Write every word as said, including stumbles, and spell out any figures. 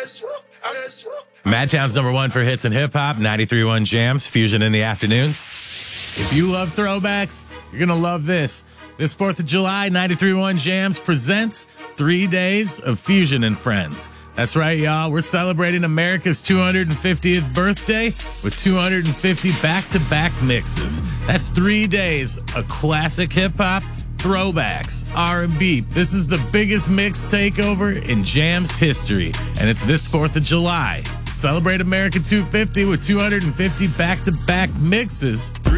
Madtown's number one for hits and hip hop, ninety-three point one Jams, Fusion in the afternoons. If you love throwbacks, you're going to love this. This fourth of July, ninety-three point one Jams presents three days of Fusion and Friends. That's right, y'all. We're celebrating America's two hundred fiftieth birthday with two hundred fifty back-to-back mixes. That's three days of classic hip-hop, throwbacks, R and B. This is the biggest mix takeover in Jams history, and it's this fourth of July. Celebrate America two fifty with two hundred fifty back-to-back mixes.